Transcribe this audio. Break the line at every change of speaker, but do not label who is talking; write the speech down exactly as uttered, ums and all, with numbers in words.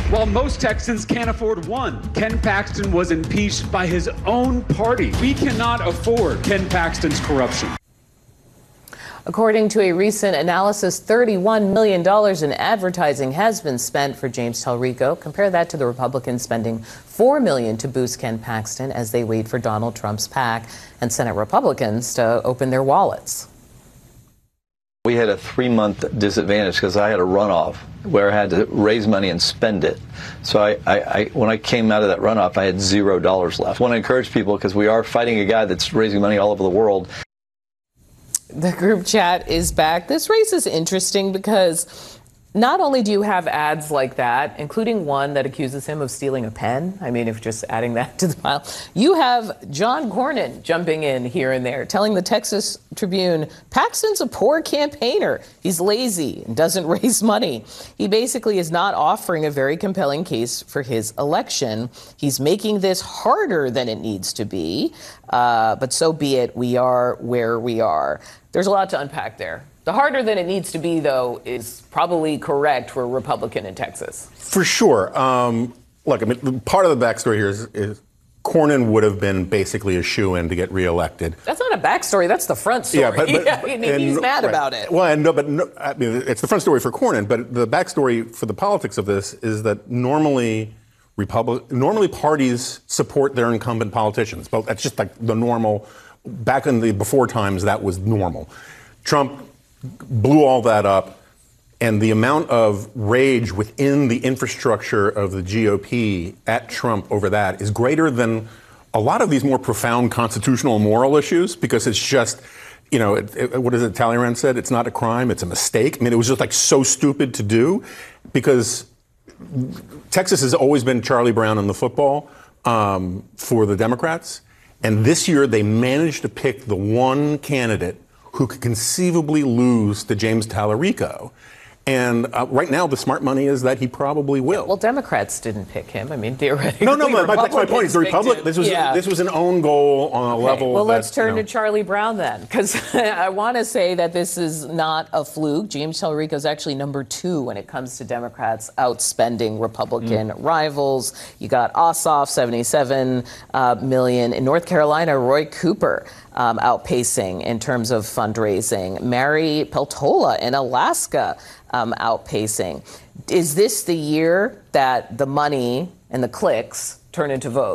While most Texans can't afford one, Ken Paxton was impeached by his own party. We cannot afford Ken Paxton's corruption.
According to a recent analysis, thirty-one million dollars in advertising has been spent for James Talrico. Compare that to the Republicans spending four million dollars to boost Ken Paxton as they wait for Donald Trump's PAC and Senate Republicans to open their wallets.
We had a three-month disadvantage because I had a runoff where I had to raise money and spend it. So I, I, I, when I came out of that runoff, I had zero dollars left. I want to encourage people, because we are fighting a guy that's raising money all over the world.
The group chat is back. This race is interesting because not only do you have ads like that, including one that accuses him of stealing a pen. I mean, if just adding that to the pile, you have John Cornyn jumping in here and there, telling the Texas Tribune, Paxton's a poor campaigner. He's lazy and doesn't raise money. He basically is not offering a very compelling case for his election. He's making this harder than it needs to be. Uh, but so be it. We are where we are. There's a lot to unpack there. The harder than it needs to be, though, is probably correct for a Republican in Texas.
For sure. Um, look, I mean, part of the backstory here is, is Cornyn would have been basically a shoo-in to get reelected.
That's not a backstory. That's the front story.
Yeah, but, but,
yeah, I mean,
and,
he's mad
right.
about it.
Well, and no, but no, I mean, it's the front story for Cornyn, but the backstory for the politics of this is that normally Republic, normally parties support their incumbent politicians. But that's just like the normal. Back in the before times, that was normal. Trump blew all that up, and the amount of rage within the infrastructure of the G O P at Trump over that is greater than a lot of these more profound constitutional and moral issues, because it's just, you know, it, it, what is it Talleyrand said? It's not a crime, it's a mistake. I mean, it was just like so stupid to do, because Texas has always been Charlie Brown in the football um, for the Democrats. And this year they managed to pick the one candidate who could conceivably lose to James Talarico. And uh, right now, the smart money is that he probably will.
Well, Democrats didn't pick him. I mean, theoretically,
no, no, but that's my point. It's the Republic. This was
yeah.
this was an own goal on a
okay.
level.
Well,
that,
let's turn
you know,
to Charlie Brown then, because I want to say that this is not a fluke. James Talarico is actually number two when it comes to Democrats outspending Republican mm. rivals. You got Ossoff, seventy-seven uh, million in North Carolina. Roy Cooper. Um, outpacing in terms of fundraising. Mary Peltola in Alaska um, outpacing. Is this the year that the money and the clicks turn into votes?